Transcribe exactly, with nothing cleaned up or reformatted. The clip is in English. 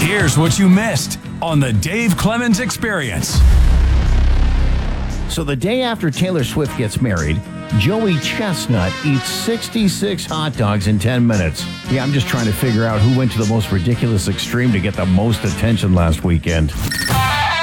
Here's what you missed on the Dave Clemens Experience. So the day after Taylor Swift gets married, Joey Chestnut eats sixty-six hot dogs in ten minutes. Yeah, I'm just trying to figure out who went to the most ridiculous extreme to get the most attention last weekend.